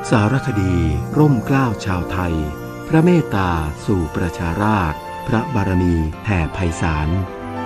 สารคดีร่มเกล้าชาวไทยพระเมตตาสู่ประชาราษฎร์พระบารมีแผ่ไพศาล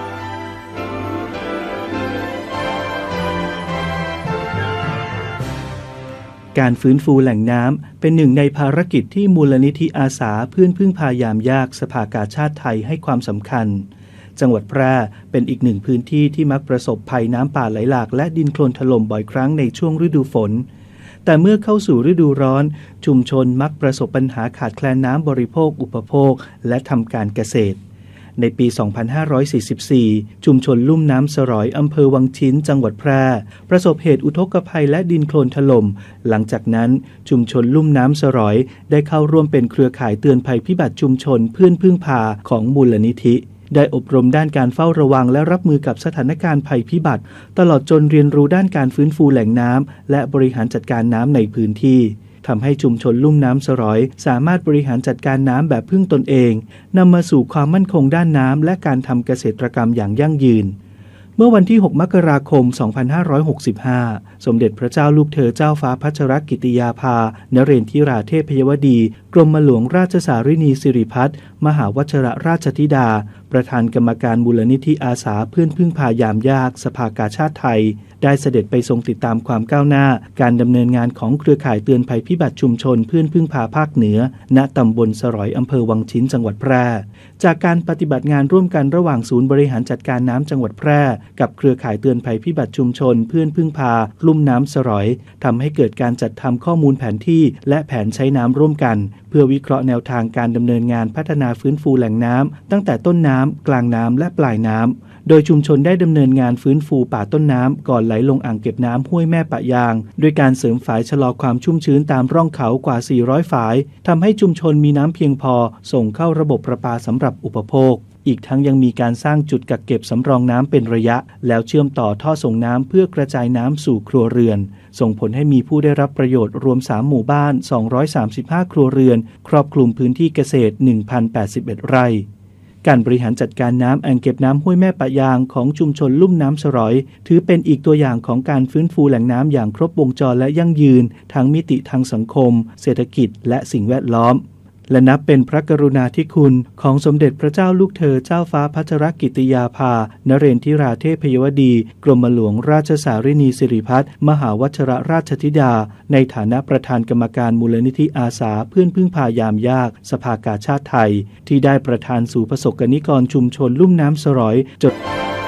การฟื้นฟูแหล่งน้ำเป็นหนึ่งในภารกิจที่มูลนิธิอาสาเพื่อนพึ่งพายามยากสภากาชาดไทยให้ความสำคัญจังหวัดแพร่เป็นอีกหนึ่งพื้นที่ที่มักประสบภัยน้ำป่าไหลหลากและดินโคลนถล่มบ่อยครั้งในช่วงฤดูฝนแต่เมื่อเข้าสู่ฤดูร้อนชุมชนมักประสบปัญหาขาดแคลนน้ำบริโภคอุปโภคและทำการเกษตรในปี 2544 ชุมชนลุ่มน้ำสรอยอำเภอวังชิ้นจังหวัดแพร่ประสบเหตุอุทกภัยและดินโคลนถล่มหลังจากนั้นชุมชนลุ่มน้ำสรอยได้เข้าร่วมเป็นเครือข่ายเตือนภัยพิบัติชุมชนเพื่อนพึ่งพาของมูลนิธิได้อบรมด้านการเฝ้าระวังและรับมือกับสถานการณ์ภัยพิบัติตลอดจนเรียนรู้ด้านการฟื้นฟูแหล่งน้ำและบริหารจัดการน้ำในพื้นที่ทำให้ชุมชนลุ่มน้ำสรอยสามารถบริหารจัดการน้ำแบบพึ่งตนเองนำมาสู่ความมั่นคงด้านน้ำและการทำเกษตรกรรมอย่างยั่งยืนเมื่อวันที่ 6 มกราคม 2565 สมเด็จพระเจ้าลูกเธอเจ้าฟ้าพัชรกิติยาภานเรนทิราเทพยวดีกรมหลวงราชสารินีสิริพัฒน์มหาวชิรราชธิดาประธานกรรมการมูลนิธิอาสาเพื่อนพึ่งพายามยากสภากาชาดไทยได้เสด็จไปทรงติดตามความก้าวหน้าการดำเนินงานของเครือข่ายเตือนภัยพิบัติชุมชนเพื่อนพึ่งพาภาคเหนือณตำบลสรอยอำเภอวังชิ้นจังหวัดแพร่จากการปฏิบัติงานร่วมกันระหว่างศูนย์บริหารจัดการน้ำจังหวัดแพร่กับเครือข่ายเตือนภัยพิบัติชุมชนเพื่อนพึ่งพาลุ่มน้ำสรอยทำให้เกิดการจัดทำข้อมูลแผนที่และแผนใช้น้ำร่วมกันเพื่อวิเคราะห์แนวทางการดำเนินงานพัฒนาฟื้นฟูแหล่งน้ำตั้งแต่ต้นน้ำกลางน้ำและปลายน้ำโดยชุมชนได้ดำเนินงานฟื้นฟูป่าต้นน้ำก่อนไหลลงอ่างเก็บน้ำห้วยแม่ปะยางโดยการเสริมฝายชะลอความชุ่มชื้นตามร่องเขากว่า 400 ฝายทำให้ชุมชนมีน้ำเพียงพอส่งเข้าระบบประปาสำหรับอุปโภคอีกทั้งยังมีการสร้างจุดกักเก็บสำรองน้ำเป็นระยะแล้วเชื่อมต่อท่อส่งน้ำเพื่อกระจายน้ำสู่ครัวเรือนส่งผลให้มีผู้ได้รับประโยชน์รวม3หมู่บ้าน235ครัวเรือนครอบคลุมพื้นที่เกษตร 1,081 ไร่การบริหารจัดการน้ำอ่างเก็บน้ำห้วยแม่ปะยางของชุมชนลุ่มน้ำสรอยถือเป็นอีกตัวอย่างของการฟื้นฟูแหล่งน้ำอย่างครบวงจรและยั่งยืนทั้งมิติทางสังคมเศรษฐกิจและสิ่งแวดล้อมและนับเป็นพระกรุณาธิคุณของสมเด็จพระเจ้าลูกเธอเจ้าฟ้าพัชรกิติยาภานเรนทิราเทพยวดีกรมหลวงราชสารินีสิริพัฒน์มหาวชิรราชธิดาในฐานะประธานกรรมการมูลนิธิอาสาเพื่อนพึ่งพายามยากสภากาชาดไทยที่ได้ประทานสู่ประสบกนิกรชุมชนลุ่มน้ำสรอยจด